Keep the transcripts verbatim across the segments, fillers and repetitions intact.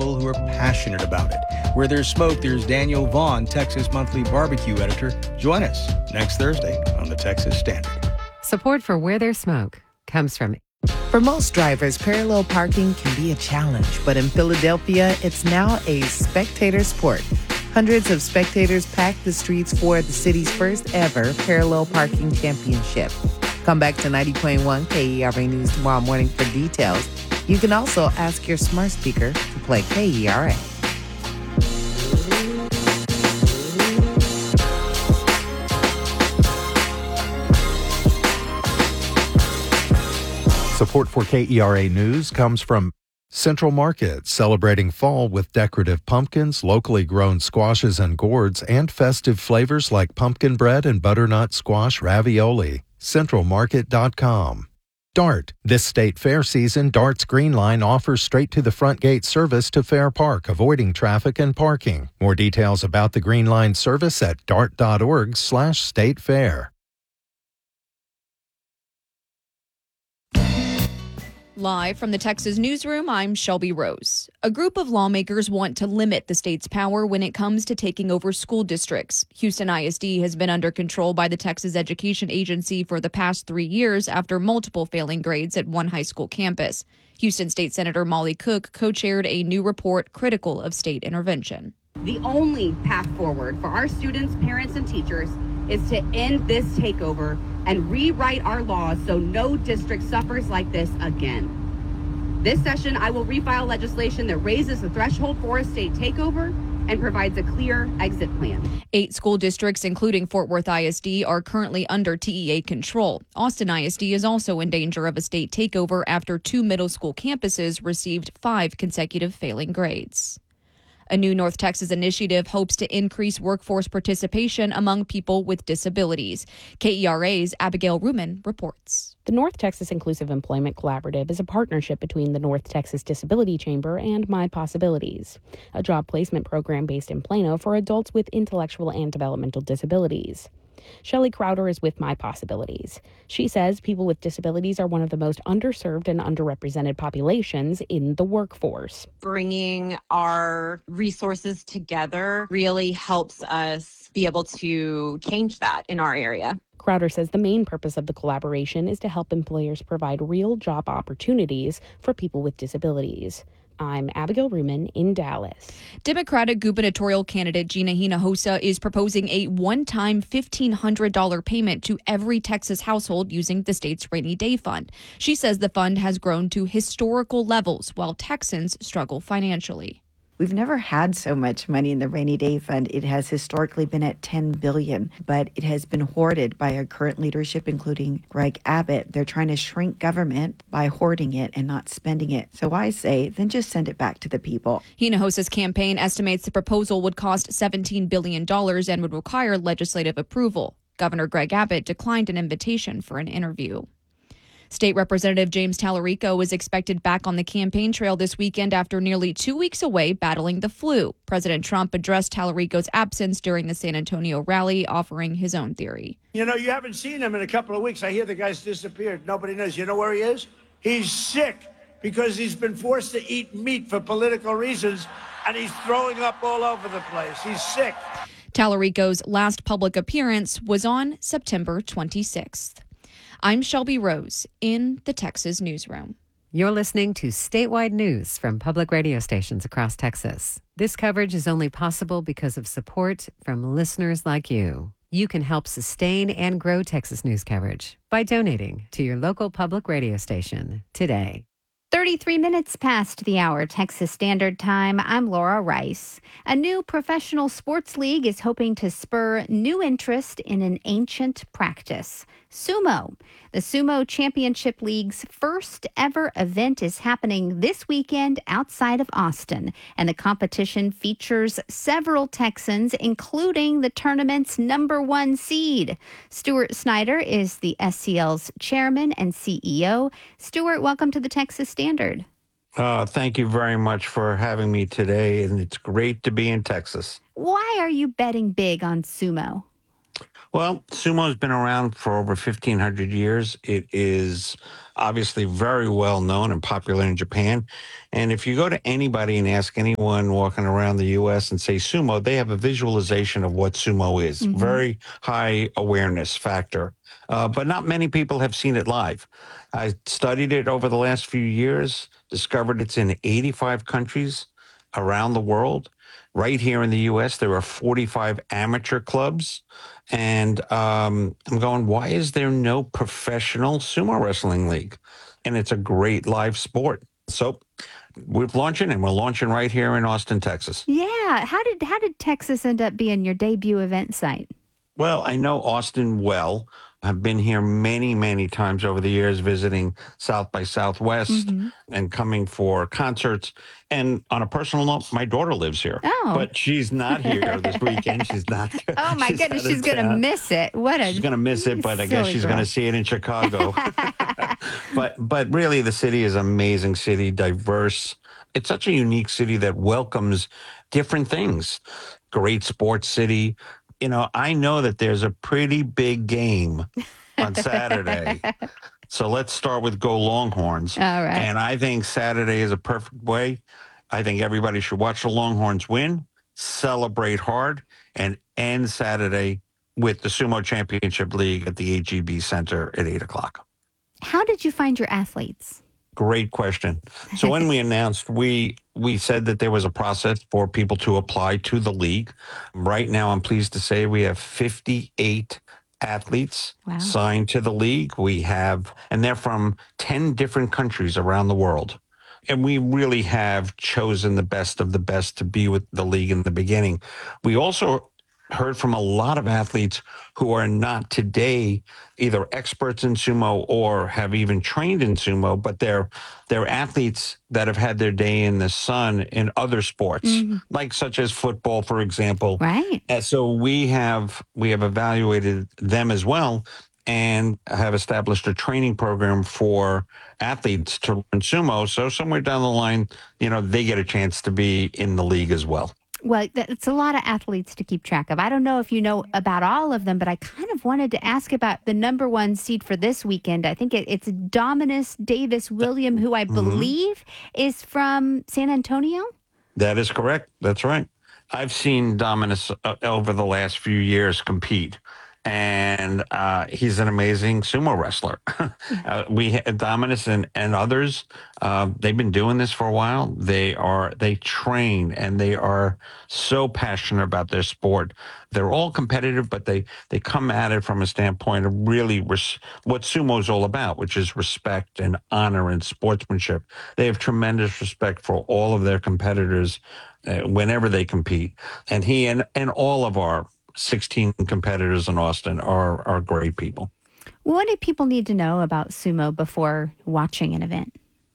people who are passionate about it. Where there's smoke, there's Daniel Vaughn, Texas Monthly Barbecue editor. Join us next Thursday on the Texas Standard. Support for Where There's Smoke comes from. For most drivers, parallel parking can be a challenge, but in Philadelphia, it's now a spectator sport. Hundreds of spectators packed the streets for the city's first ever parallel parking championship. Come back to ninety point one K E R A News tomorrow morning for details. You can also ask your smart speaker to play K E R A. Support for K E R A News comes from Central Market, celebrating fall with decorative pumpkins, locally grown squashes and gourds, and festive flavors like pumpkin bread and butternut squash ravioli. central market dot com. DART. This state fair season, DART's Green Line offers straight-to-the-front gate service to Fair Park, avoiding traffic and parking. More details about the Green Line service at dart.org slash state fair. Live from the Texas Newsroom, I'm Shelby Rose. A group of lawmakers want to limit the state's power when it comes to taking over school districts. Houston I S D has been under control by the Texas Education Agency for the past three years after multiple failing grades at one high school campus. Houston State Senator Molly Cook co-chaired a new report critical of state intervention. The only path forward for our students, parents, and teachers is to end this takeover and rewrite our laws so no district suffers like this again. This session, I will refile legislation that raises the threshold for a state takeover and provides a clear exit plan. Eight school districts, including Fort Worth I S D, are currently under T E A control. Austin I S D is also in danger of a state takeover after two middle school campuses received five consecutive failing grades. A new North Texas initiative hopes to increase workforce participation among people with disabilities. K E R A's Abigail Ruman reports. The North Texas Inclusive Employment Collaborative is a partnership between the North Texas Disability Chamber and My Possibilities, a job placement program based in Plano for adults with intellectual and developmental disabilities. Shelley Crowder is with My Possibilities. She says people with disabilities are one of the most underserved and underrepresented populations in the workforce. Bringing our resources together really helps us be able to change that in our area. Crowder says the main purpose of the collaboration is to help employers provide real job opportunities for people with disabilities. I'm Abigail Ruman in Dallas. Democratic gubernatorial candidate Gina Hinojosa is proposing a one-time fifteen hundred dollars payment to every Texas household using the state's rainy day fund. She says the fund has grown to historical levels while Texans struggle financially. We've never had so much money in the rainy day fund. It has historically been at ten billion dollars, but it has been hoarded by our current leadership, including Greg Abbott. They're trying to shrink government by hoarding it and not spending it. So I say, then just send it back to the people. Hinojosa's campaign estimates the proposal would cost seventeen billion dollars and would require legislative approval. Governor Greg Abbott declined an invitation for an interview. State Representative James Tallarico is expected back on the campaign trail this weekend after nearly two weeks away battling the flu. President Trump addressed Tallarico's absence during the San Antonio rally, offering his own theory. You know, you haven't seen him in a couple of weeks. I hear the guy's disappeared. Nobody knows. You know where he is? He's sick because he's been forced to eat meat for political reasons, and he's throwing up all over the place. He's sick. Tallarico's last public appearance was on September twenty-sixth. I'm Shelby Rose in the Texas Newsroom. You're listening to statewide news from public radio stations across Texas. This coverage is only possible because of support from listeners like you. You can help sustain and grow Texas news coverage by donating to your local public radio station today. thirty-three minutes past the hour, Texas Standard Time. I'm Laura Rice. A new professional sports league is hoping to spur new interest in an ancient practice, sumo. The Sumo Championship League's first ever event is happening this weekend outside of Austin, and the competition features several Texans, including the tournament's number one seed. Stuart Snyder is the S C L's chairman and C E O. Stuart, welcome to the Texas Standard. Uh, thank you very much for having me today, and it's great to be in Texas. Why are you betting big on sumo? Well, sumo's been around for over fifteen hundred years. It is obviously very well known and popular in Japan. And if you go to anybody and ask anyone walking around the U S and say sumo, they have a visualization of what sumo is. Mhm. Very high awareness factor. Uh, but not many people have seen it live. I studied it over the last few years, discovered it's in eighty-five countries around the world. Right here in the U S, there are forty-five amateur clubs. And um, I'm going, why is there no professional sumo wrestling league? And it's a great live sport. So we're launching, and we're launching right here in Austin, Texas. Yeah. How did how did Texas end up being your debut event site? Well, I know Austin well. I've been here many, many times over the years, visiting South by Southwest Mhm. and coming for concerts. And on a personal note, my daughter lives here, Oh. but she's not here this weekend. She's not. Oh my she's goodness, out of she's gonna town. miss it. What a She's gonna miss it, but I guess silly she's girl. gonna see it in Chicago. but but really, the city is an amazing city, diverse. It's such a unique city that welcomes different things. Great sports city. You know, I know that there's a pretty big game on Saturday. So let's start with Go Longhorns. All right. And I think Saturday is a perfect way. I think everybody should watch the Longhorns win, celebrate hard, and end Saturday with the Sumo Championship League at the A G B Center at eight o'clock. How did you find your athletes? Great question. So when we announced, we we said that there was a process for people to apply to the league. Right now, I'm pleased to say we have fifty-eight athletes Wow. signed to the league. We have, and they're from ten different countries around the world. And we really have chosen the best of the best to be with the league in the beginning. We also heard from a lot of athletes who are not today either experts in sumo or have even trained in sumo, but they're they're athletes that have had their day in the sun in other sports, Mhm. like such as football, for example. Right. And so we have we have evaluated them as well and have established a training program for athletes to learn sumo. So somewhere down the line, you know, they get a chance to be in the league as well. Well, th- it's a lot of athletes to keep track of. I don't know if you know about all of them, but I kind of wanted to ask about the number one seed for this weekend. I think it, it's Dominus Davis William, who I Mhm. believe is from San Antonio. That is correct. That's right. I've seen Dominus uh, over the last few years compete, and uh, he's an amazing sumo wrestler. uh, we Dominus and, and others, uh, they've been doing this for a while. They are they train and they are so passionate about their sport. They're all competitive, but they they come at it from a standpoint of really res- what sumo is all about, which is respect and honor and sportsmanship. They have tremendous respect for all of their competitors uh, whenever they compete, and he and and all of our sixteen competitors in Austin are are great people. What do people need to know about sumo before watching an event?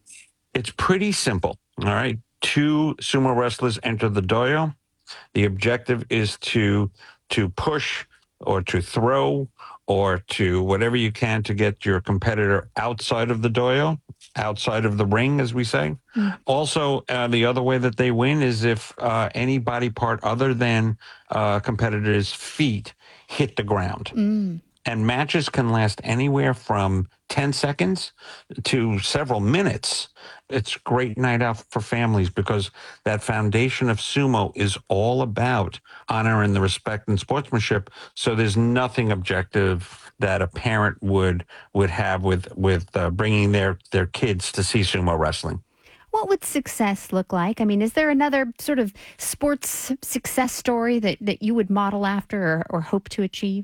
It's pretty simple. All right. Two sumo wrestlers enter the dojo. The objective is to to push or to throw or to whatever you can to get your competitor outside of the dojo, outside of the ring, as we say. Mm. Also, uh, the other way that they win is if uh, any body part other than uh, competitor's feet hit the ground. Mm. And matches can last anywhere from ten seconds to several minutes. It's a great night out for families because that foundation of sumo is all about honor and the respect and sportsmanship. So there's nothing objective that a parent would would have with with uh, bringing their their kids to see sumo wrestling. What would success look like? I mean, is there another sort of sports success story that, that you would model after or, or hope to achieve?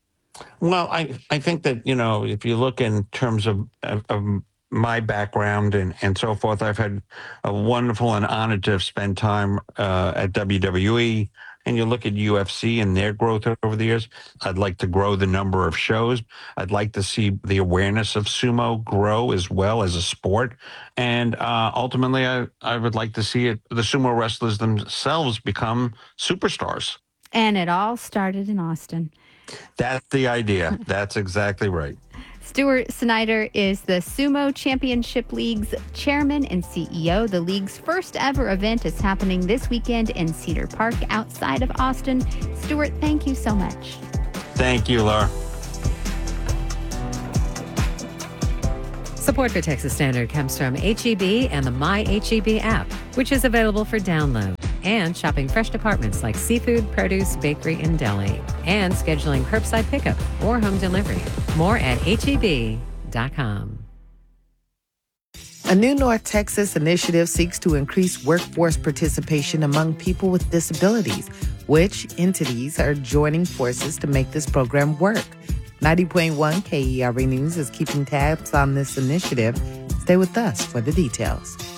Well, I, I think that, you know, if you look in terms of, of, of my background and, and so forth, I've had a wonderful and honored to have spent time uh, at W W E. And you look at U F C and their growth over the years. I'd like to grow the number of shows. I'd like to see the awareness of sumo grow as well as a sport. And uh, ultimately, I, I would like to see it, the sumo wrestlers themselves become superstars. And it all started in Austin. That's the idea. That's exactly right. Stuart Snyder is the Sumo Championship League's chairman and C E O. The league's first ever event is happening this weekend in Cedar Park outside of Austin. Stuart, thank you so much. Thank you, Laura. Support for Texas Standard comes from H E B and the My H E B app, which is available for download, and shopping fresh departments like seafood, produce, bakery, and deli, and scheduling curbside pickup or home delivery. More at H E B dot com. A new North Texas initiative seeks to increase workforce participation among people with disabilities. Which entities are joining forces to make this program work? ninety point one K E R A News is keeping tabs on this initiative. Stay with us for the details.